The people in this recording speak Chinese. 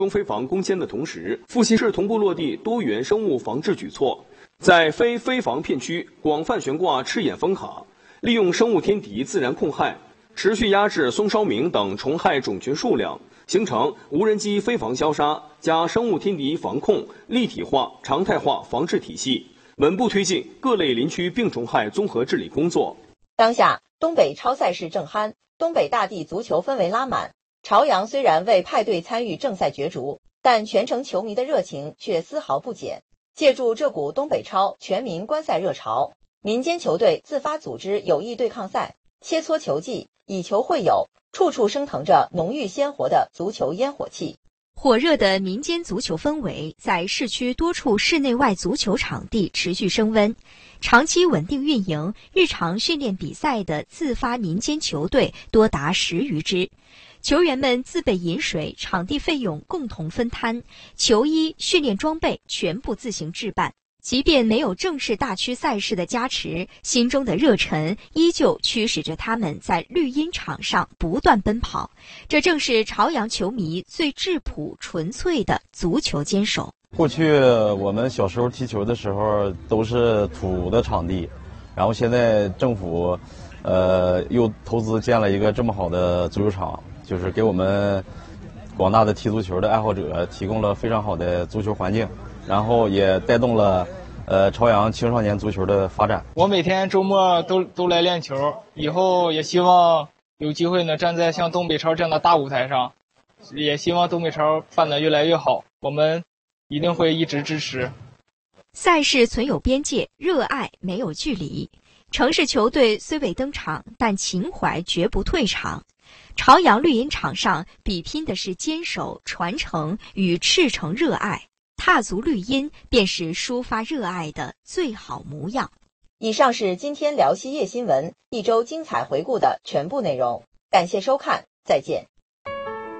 攻飞防攻坚的同时，阜新市同步落地多元生物防治举措，在非飞防片区广泛悬挂赤眼蜂卡，利用生物天敌自然控害，持续压制松梢鸣等虫害种群数量，形成无人机飞防消杀加生物天敌防控立体化、常态化防治体系，稳步推进各类林区病虫害综合治理工作。 当下，东北超赛事正酣，东北大地足球氛围拉满。朝阳虽然未派队参与正赛角逐，但全城球迷的热情却丝毫不减。借助这股东北超全民观赛热潮，民间球队自发组织友谊对抗赛，切磋球技，以球会友，处处升腾着浓郁鲜活的足球烟火气。 火热的民间足球氛围在市区多处室内外足球场地持续升温，长期稳定运营、日常训练比赛的自发民间球队多达10余支。球员们自备饮水、场地费用共同分摊，球衣、训练装备全部自行置办。即便没有正式大区赛事的加持，心中的热忱依旧驱使着他们在绿茵场上不断奔跑。这正是朝阳球迷最质朴纯粹的足球坚守。 过去我们小时候踢球的时候都是土的场地，然后现在政府又投资建了一个这么好的足球场，就是给我们广大的踢足球的爱好者提供了非常好的足球环境，然后也带动了朝阳青少年足球的发展。 我每天周末都来练球，以后也希望有机会呢站在像东北超这样的大舞台上，也希望东北超办得越来越好，我们一定会一直支持。 赛事存有边界，热爱没有距离。城市球队虽未登场，但情怀绝不退场。朝阳绿茵场上比拼的是坚守、传承与赤诚热爱，踏足绿茵便是抒发热爱的最好模样。 以上是今天辽西夜新闻一周精彩回顾的全部内容，感谢收看，再见。